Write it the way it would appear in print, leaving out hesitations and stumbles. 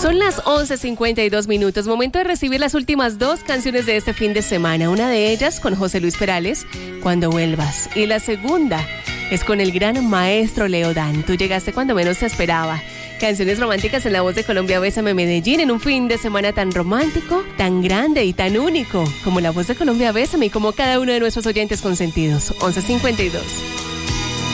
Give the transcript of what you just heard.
Son las 11:52. Momento de recibir las últimas dos canciones de este fin de semana. Una de ellas con José Luis Perales, Cuando vuelvas. Y la segunda es con el gran maestro Leodán. Tú llegaste cuando menos te esperaba. Canciones románticas en la voz de Colombia Bésame Medellín, en un fin de semana tan romántico, tan grande y tan único como la voz de Colombia Bésame y como cada uno de nuestros oyentes consentidos. 11:52.